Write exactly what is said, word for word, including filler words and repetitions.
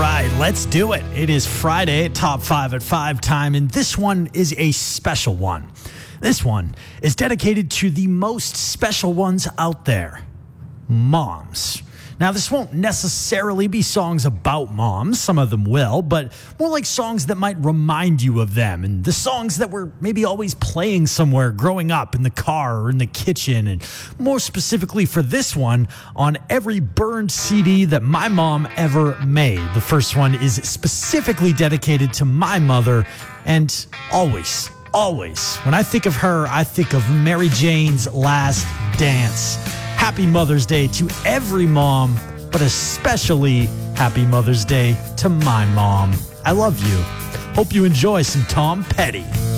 right, let's do it. It is Friday, top five at five time, and this one is a special one. This one is dedicated to the most special ones out there, moms. Now, this won't necessarily be songs about moms. Some of them will, but more like songs that might remind you of them, and the songs that were maybe always playing somewhere growing up in the car or in the kitchen, and more specifically for this one, on every burned C D that my mom ever made. The first one is specifically dedicated to my mother, and always, always, when I think of her, I think of Mary Jane's Last Dance. Happy Mother's Day to every mom, but especially Happy Mother's Day to my mom. I love you. Hope you enjoy some Tom Petty.